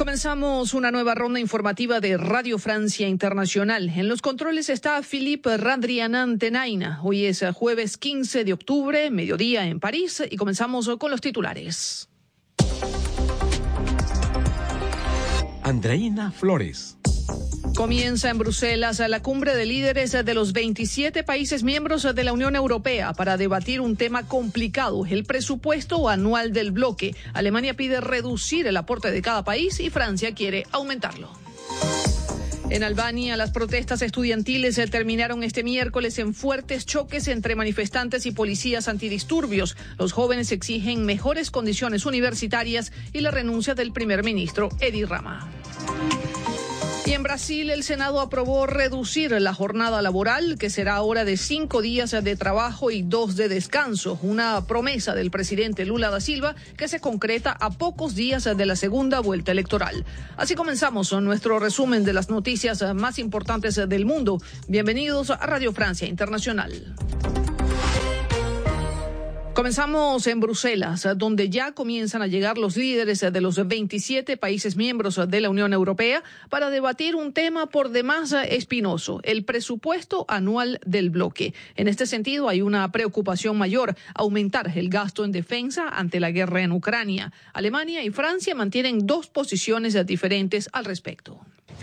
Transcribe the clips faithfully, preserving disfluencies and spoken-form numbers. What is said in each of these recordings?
Comenzamos una nueva ronda informativa de Radio Francia Internacional. En los controles está Philippe Radrianan Tenaina. Hoy es jueves quince de octubre, mediodía en París, y comenzamos con los titulares. Andreina Flores. Comienza en Bruselas la cumbre de líderes de los veintisiete países miembros de la Unión Europea para debatir un tema complicado, el presupuesto anual del bloque. Alemania pide reducir el aporte de cada país y Francia quiere aumentarlo. En Albania, las protestas estudiantiles terminaron este miércoles en fuertes choques entre manifestantes y policías antidisturbios. Los jóvenes exigen mejores condiciones universitarias y la renuncia del primer ministro Edi Rama. Y en Brasil, el Senado aprobó reducir la jornada laboral, que será ahora de cinco días de trabajo y dos de descanso. Una promesa del presidente Lula da Silva que se concreta a pocos días de la segunda vuelta electoral. Así comenzamos nuestro resumen de las noticias más importantes del mundo. Bienvenidos a Radio Francia Internacional. Comenzamos en Bruselas, donde ya comienzan a llegar los líderes de los veintisiete países miembros de la Unión Europea para debatir un tema por demás espinoso, el presupuesto anual del bloque. En este sentido, hay una preocupación mayor, aumentar el gasto en defensa ante la guerra en Ucrania. Alemania y Francia mantienen dos posiciones diferentes al respecto.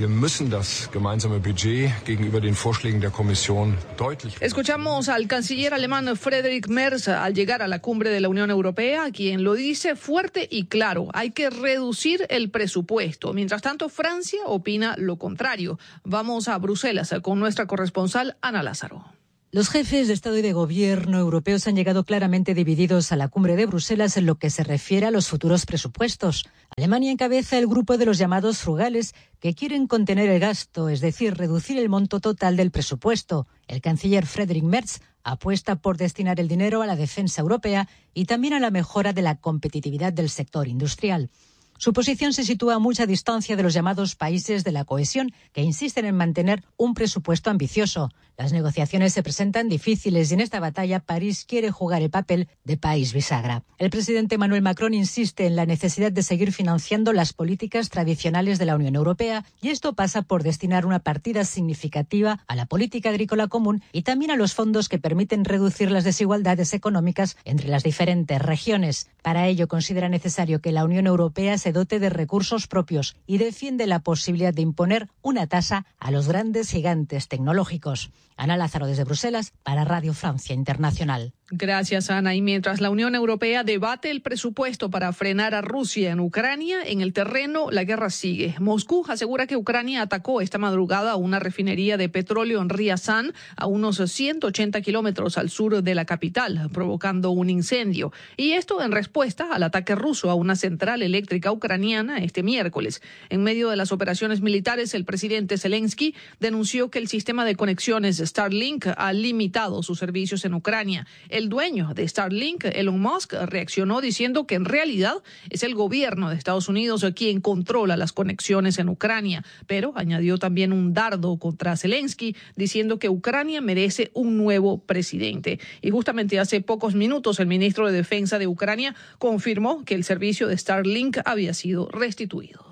Escuchamos al canciller alemán Friedrich Merz al llegar a la cumbre de la Unión Europea, quien lo dice fuerte y claro: hay que reducir el presupuesto. Mientras tanto, Francia opina lo contrario. Vamos a Bruselas con nuestra corresponsal Ana Lázaro. Los jefes de Estado y de Gobierno europeos han llegado claramente divididos a la cumbre de Bruselas en lo que se refiere a los futuros presupuestos. Alemania encabeza el grupo de los llamados frugales, que quieren contener el gasto, es decir, reducir el monto total del presupuesto. El canciller Friedrich Merz apuesta por destinar el dinero a la defensa europea y también a la mejora de la competitividad del sector industrial. Su posición se sitúa a mucha distancia de los llamados países de la cohesión, que insisten en mantener un presupuesto ambicioso. Las negociaciones se presentan difíciles y en esta batalla París quiere jugar el papel de país bisagra. El presidente Emmanuel Macron insiste en la necesidad de seguir financiando las políticas tradicionales de la Unión Europea, y esto pasa por destinar una partida significativa a la política agrícola común y también a los fondos que permiten reducir las desigualdades económicas entre las diferentes regiones. Para ello considera necesario que la Unión Europea se dote de recursos propios y defiende la posibilidad de imponer una tasa a los grandes gigantes tecnológicos. Ana Lázaro desde Bruselas para Radio Francia Internacional. Gracias, Ana. Y mientras la Unión Europea debate el presupuesto para frenar a Rusia en Ucrania, en el terreno la guerra sigue. Moscú asegura que Ucrania atacó esta madrugada una refinería de petróleo en Ryazan, a unos ciento ochenta kilómetros al sur de la capital, provocando un incendio. Y esto en respuesta al ataque ruso a una central eléctrica ucraniana este miércoles. En medio de las operaciones militares, el presidente Zelensky denunció que el sistema de conexiones Starlink ha limitado sus servicios en Ucrania. El dueño de Starlink, Elon Musk, reaccionó diciendo que en realidad es el gobierno de Estados Unidos quien controla las conexiones en Ucrania, pero añadió también un dardo contra Zelensky, diciendo que Ucrania merece un nuevo presidente. Y justamente hace pocos minutos el ministro de Defensa de Ucrania confirmó que el servicio de Starlink había sido restituido.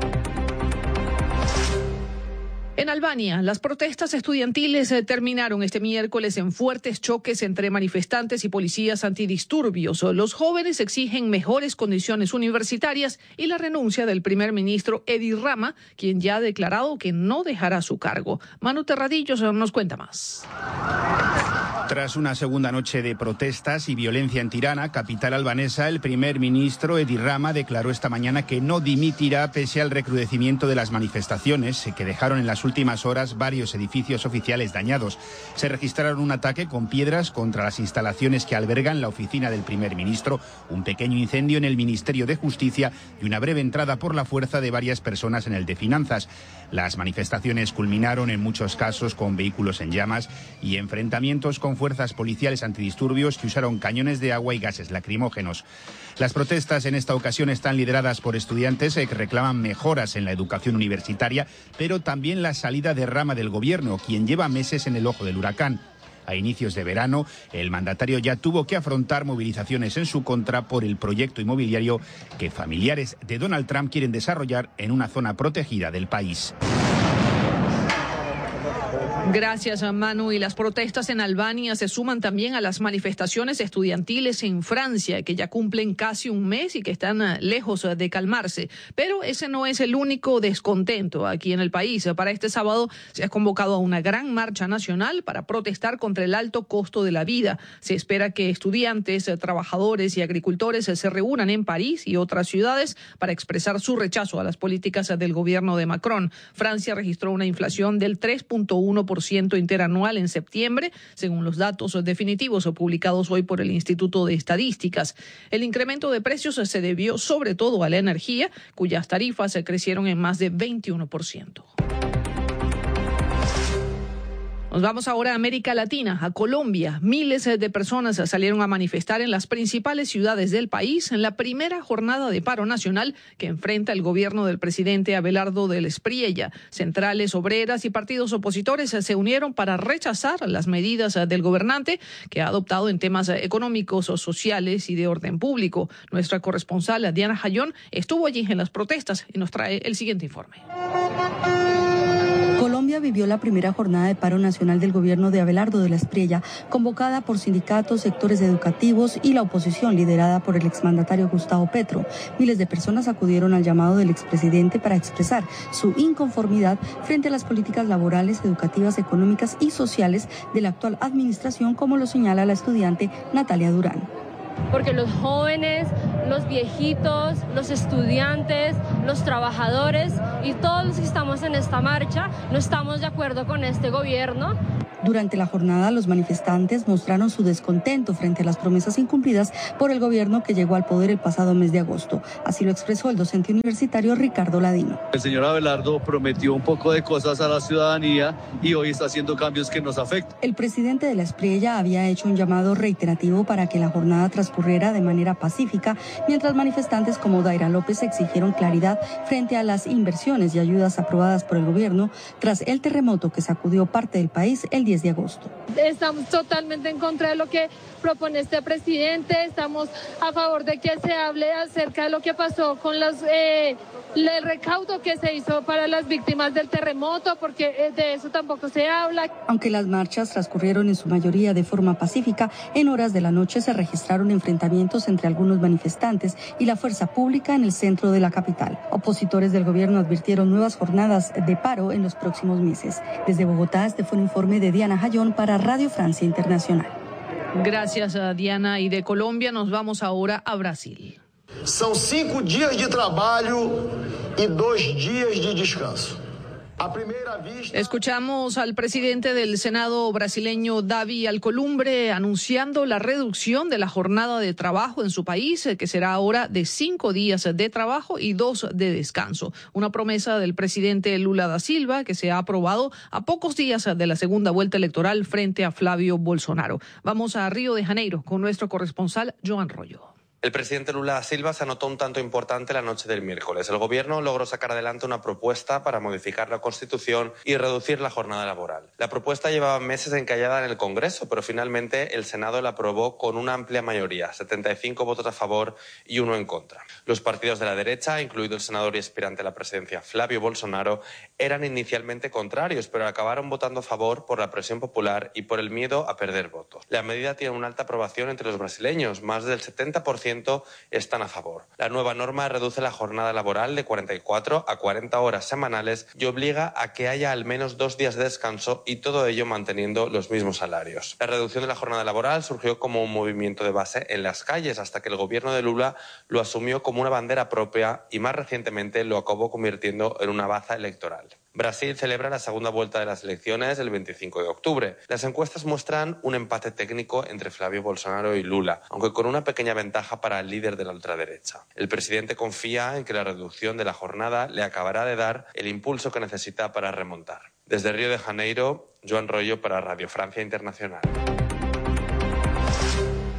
En Albania, las protestas estudiantiles terminaron este miércoles en fuertes choques entre manifestantes y policías antidisturbios. Los jóvenes exigen mejores condiciones universitarias y la renuncia del primer ministro Edi Rama, quien ya ha declarado que no dejará su cargo. Manu Terradillos nos cuenta más. Tras una segunda noche de protestas y violencia en Tirana, capital albanesa, el primer ministro Edi Rama declaró esta mañana que no dimitirá pese al recrudecimiento de las manifestaciones, que dejaron en las últimas horas varios edificios oficiales dañados. Se registraron un ataque con piedras contra las instalaciones que albergan la oficina del primer ministro, un pequeño incendio en el Ministerio de Justicia y una breve entrada por la fuerza de varias personas en el de Finanzas. Las manifestaciones culminaron en muchos casos con vehículos en llamas y enfrentamientos con fuerzas policiales antidisturbios que usaron cañones de agua y gases lacrimógenos. Las protestas en esta ocasión están lideradas por estudiantes que reclaman mejoras en la educación universitaria, pero también la salida de Rama del gobierno, quien lleva meses en el ojo del huracán. A inicios de verano, el mandatario ya tuvo que afrontar movilizaciones en su contra por el proyecto inmobiliario que familiares de Donald Trump quieren desarrollar en una zona protegida del país. Gracias, Manu. Y las protestas en Albania se suman también a las manifestaciones estudiantiles en Francia, que ya cumplen casi un mes y que están lejos de calmarse. Pero ese no es el único descontento aquí en el país. Para este sábado se ha convocado a una gran marcha nacional para protestar contra el alto costo de la vida. Se espera que estudiantes, trabajadores y agricultores se reúnan en París y otras ciudades para expresar su rechazo a las políticas del gobierno de Macron. Francia registró una inflación del tres punto uno por ciento interanual en septiembre, según los datos definitivos publicados hoy por el Instituto de Estadísticas. El incremento de precios se debió sobre todo a la energía, cuyas tarifas crecieron en más de veintiuno por ciento. Nos vamos ahora a América Latina, a Colombia. Miles de personas salieron a manifestar en las principales ciudades del país en la primera jornada de paro nacional que enfrenta el gobierno del presidente Abelardo del Espriella. Centrales obreras y partidos opositores se unieron para rechazar las medidas del gobernante que ha adoptado en temas económicos, sociales y de orden público. Nuestra corresponsal Diana Jayón estuvo allí en las protestas y nos trae el siguiente informe. Colombia vivió la primera jornada de paro nacional del gobierno de Abelardo del Espriella, convocada por sindicatos, sectores educativos y la oposición liderada por el exmandatario Gustavo Petro. Miles de personas acudieron al llamado del expresidente para expresar su inconformidad frente a las políticas laborales, educativas, económicas y sociales de la actual administración, como lo señala la estudiante Natalia Durán. Porque los jóvenes, los viejitos, los estudiantes, los trabajadores y todos los que estamos en esta marcha no estamos de acuerdo con este gobierno. Durante la jornada, los manifestantes mostraron su descontento frente a las promesas incumplidas por el gobierno que llegó al poder el pasado mes de agosto. Así lo expresó el docente universitario Ricardo Ladino. El señor Abelardo prometió un poco de cosas a la ciudadanía y hoy está haciendo cambios que nos afectan. El presidente de la Espriella había hecho un llamado reiterativo para que la jornada transcurriera de manera pacífica, mientras manifestantes como Daira López exigieron claridad frente a las inversiones y ayudas aprobadas por el gobierno tras el terremoto que sacudió parte del país el diez de agosto. Estamos totalmente en contra de lo que propone este presidente, estamos a favor de que se hable acerca de lo que pasó con los, eh, el recaudo que se hizo para las víctimas del terremoto, porque de eso tampoco se habla. Aunque las marchas transcurrieron en su mayoría de forma pacífica, en horas de la noche se registraron enfrentamientos entre algunos manifestantes y la fuerza pública en el centro de la capital. Opositores del gobierno advirtieron nuevas jornadas de paro en los próximos meses. Desde Bogotá, este fue un informe de Diana Jayón para Radio Francia Internacional. Gracias a Diana. Y de Colombia nos vamos ahora a Brasil. Son cinco días de trabajo y dos días de descanso. Escuchamos al presidente del Senado brasileño, Davi Alcolumbre, anunciando la reducción de la jornada de trabajo en su país, que será ahora de cinco días de trabajo y dos de descanso. Una promesa del presidente Lula da Silva que se ha aprobado a pocos días de la segunda vuelta electoral frente a Flavio Bolsonaro. Vamos a Río de Janeiro con nuestro corresponsal, Joan Rollo. El presidente Lula da Silva se anotó un tanto importante la noche del miércoles. El gobierno logró sacar adelante una propuesta para modificar la Constitución y reducir la jornada laboral. La propuesta llevaba meses encallada en el Congreso, pero finalmente el Senado la aprobó con una amplia mayoría, setenta y cinco votos a favor y uno en contra. Los partidos de la derecha, incluido el senador y aspirante a la presidencia Flavio Bolsonaro, eran inicialmente contrarios, pero acabaron votando a favor por la presión popular y por el miedo a perder votos. La medida tiene una alta aprobación entre los brasileños, más del setenta por ciento están a favor. La nueva norma reduce la jornada laboral de cuarenta y cuatro a cuarenta horas semanales y obliga a que haya al menos dos días de descanso, y todo ello manteniendo los mismos salarios. La reducción de la jornada laboral surgió como un movimiento de base en las calles hasta que el gobierno de Lula lo asumió como una bandera propia y más recientemente lo acabó convirtiendo en una baza electoral. Brasil celebra la segunda vuelta de las elecciones el veinticinco de octubre. Las encuestas muestran un empate técnico entre Flavio Bolsonaro y Lula, aunque con una pequeña ventaja para el líder de la ultraderecha. El presidente confía en que la reducción de la jornada le acabará de dar el impulso que necesita para remontar. Desde Río de Janeiro, Joan Rollo para Radio Francia Internacional.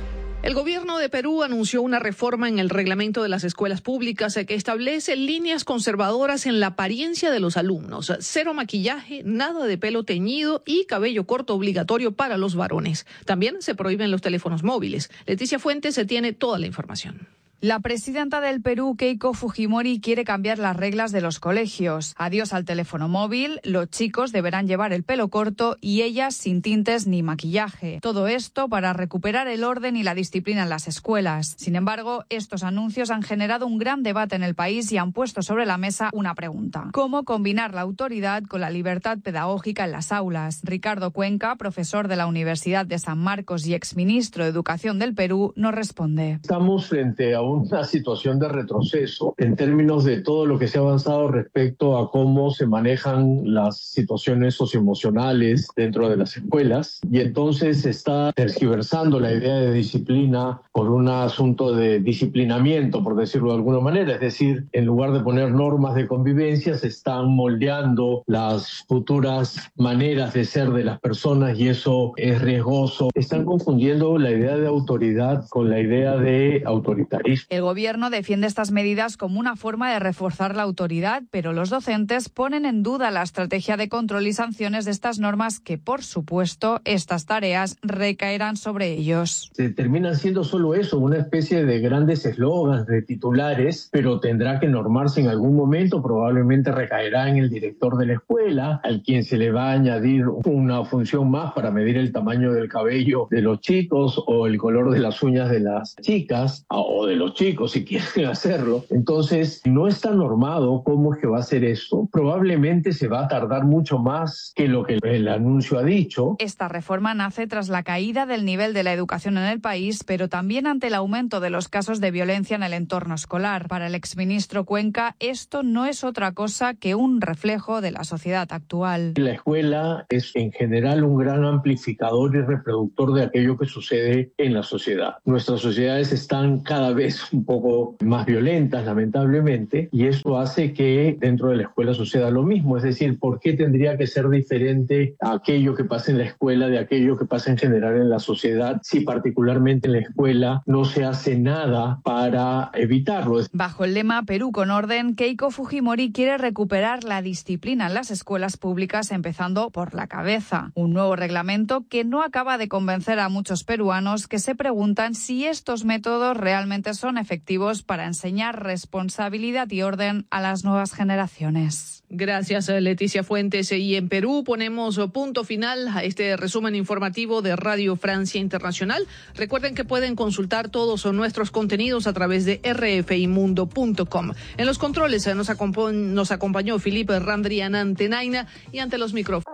El gobierno de Perú anunció una reforma en el reglamento de las escuelas públicas que establece líneas conservadoras en la apariencia de los alumnos. Cero maquillaje, nada de pelo teñido y cabello corto obligatorio para los varones. También se prohíben los teléfonos móviles. Leticia Fuentes se tiene toda la información. La presidenta del Perú, Keiko Fujimori, quiere cambiar las reglas de los colegios. Adiós al teléfono móvil, los chicos deberán llevar el pelo corto y ellas sin tintes ni maquillaje. Todo esto para recuperar el orden y la disciplina en las escuelas. Sin embargo, estos anuncios han generado un gran debate en el país y han puesto sobre la mesa una pregunta: ¿cómo combinar la autoridad con la libertad pedagógica en las aulas? Ricardo Cuenca, profesor de la Universidad de San Marcos y exministro de Educación del Perú, nos responde. Estamos frente a un una situación de retroceso en términos de todo lo que se ha avanzado respecto a cómo se manejan las situaciones socioemocionales dentro de las escuelas, y entonces se está tergiversando la idea de disciplina por un asunto de disciplinamiento, por decirlo de alguna manera. Es decir, en lugar de poner normas de convivencia, se están moldeando las futuras maneras de ser de las personas y eso es riesgoso. Están confundiendo la idea de autoridad con la idea de autoritarismo. El gobierno defiende estas medidas como una forma de reforzar la autoridad, pero los docentes ponen en duda la estrategia de control y sanciones de estas normas que, por supuesto, estas tareas recaerán sobre ellos. Se terminan siendo solo eso, una especie de grandes eslogans, de titulares, pero tendrá que normarse en algún momento, probablemente recaerá en el director de la escuela, al quien se le va a añadir una función más para medir el tamaño del cabello de los chicos o el color de las uñas de las chicas o de los chicos si quieren hacerlo. Entonces, no está normado cómo es que va a ser esto. Probablemente se va a tardar mucho más que lo que el anuncio ha dicho. Esta reforma nace tras la caída del nivel de la educación en el país, pero también ante el aumento de los casos de violencia en el entorno escolar. Para el exministro Cuenca, esto no es otra cosa que un reflejo de la sociedad actual. La escuela es en general un gran amplificador y reproductor de aquello que sucede en la sociedad. Nuestras sociedades están cada vez un poco más violentas, lamentablemente, y eso hace que dentro de la escuela suceda lo mismo. Es decir, ¿por qué tendría que ser diferente aquello que pasa en la escuela de aquello que pasa en general en la sociedad, si particularmente en la escuela no se hace nada para evitarlo? Bajo el lema Perú con orden, Keiko Fujimori quiere recuperar la disciplina en las escuelas públicas, empezando por la cabeza. Un nuevo reglamento que no acaba de convencer a muchos peruanos que se preguntan si estos métodos realmente son efectivos para enseñar responsabilidad y orden a las nuevas generaciones. Gracias, Leticia Fuentes. Y en Perú ponemos punto final a este resumen informativo de Radio Francia Internacional. Recuerden que pueden consultar todos nuestros contenidos a través de r f i mundo punto com. En los controles nos, acompa- nos acompañó Felipe Randriana Antenaina y ante los micrófonos.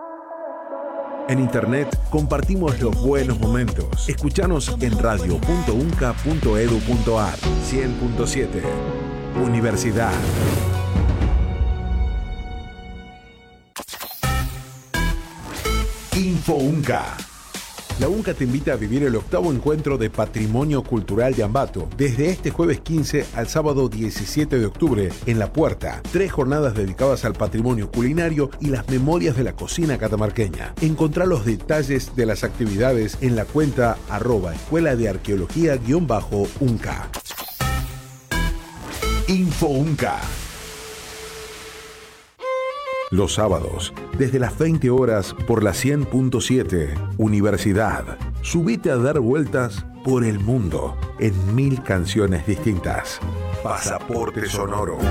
En Internet compartimos los buenos momentos. Escuchanos en radio punto unca punto edu punto ar. cien punto siete. Universidad. Info UNCA. La UNCA te invita a vivir el octavo encuentro de Patrimonio Cultural de Ambato, desde este jueves quince al sábado diecisiete de octubre, en La Puerta. Tres jornadas dedicadas al patrimonio culinario y las memorias de la cocina catamarqueña. Encontrá los detalles de las actividades en la cuenta arroba Escuela de Arqueología guión bajo UNCA. Info UNCA. Los sábados, desde las veinte horas por la cien punto siete, Universidad. Subite a dar vueltas por el mundo en mil canciones distintas. Pasaporte Sonoro.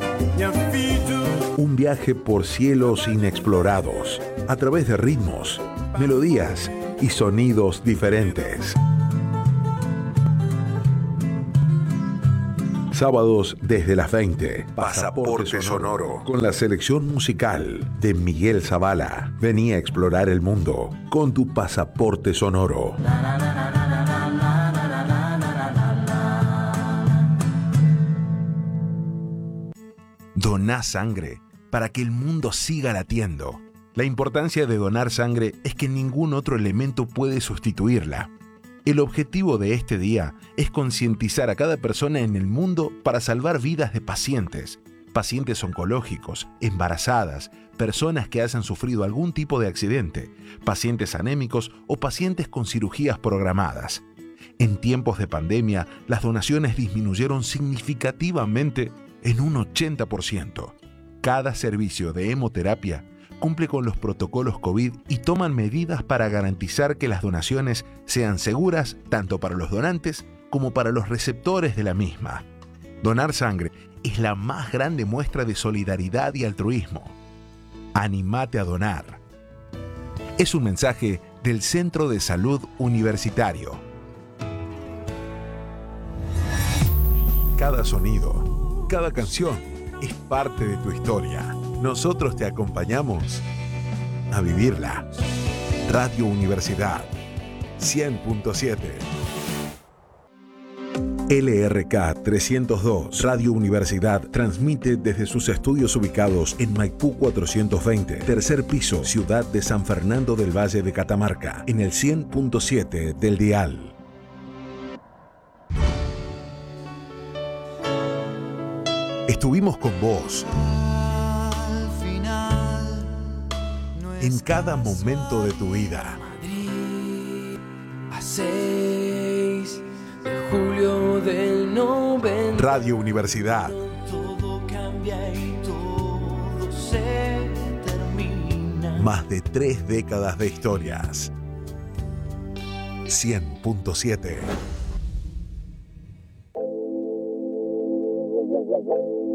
Un viaje por cielos inexplorados, a través de ritmos, melodías y sonidos diferentes. Sábados desde las veinte. Pasaporte Sonoro. Con la selección musical de Miguel Zavala. Vení a explorar el mundo con tu Pasaporte Sonoro. Doná sangre para que el mundo siga latiendo. La importancia de donar sangre es que ningún otro elemento puede sustituirla. El objetivo de este día es concientizar a cada persona en el mundo para salvar vidas de pacientes, pacientes oncológicos, embarazadas, personas que hayan sufrido algún tipo de accidente, pacientes anémicos o pacientes con cirugías programadas. En tiempos de pandemia, las donaciones disminuyeron significativamente en un ochenta por ciento. Cada servicio de hemoterapia cumple con los protocolos COVID y toman medidas para garantizar que las donaciones sean seguras tanto para los donantes como para los receptores de la misma. Donar sangre es la más grande muestra de solidaridad y altruismo. Anímate a donar. Es un mensaje del Centro de Salud Universitario. Cada sonido, cada canción es parte de tu historia. Nosotros te acompañamos a vivirla. Radio Universidad cien punto siete. L R K trescientos dos Radio Universidad transmite desde sus estudios ubicados en Maipú cuatrocientos veinte, tercer piso, ciudad de San Fernando del Valle de Catamarca, en el cien punto siete del dial. Estuvimos con vos en cada momento de tu vida. Julio del noventa. Radio Universidad. Todo cambia y todo se termina. Más de tres décadas de historias. cien punto siete.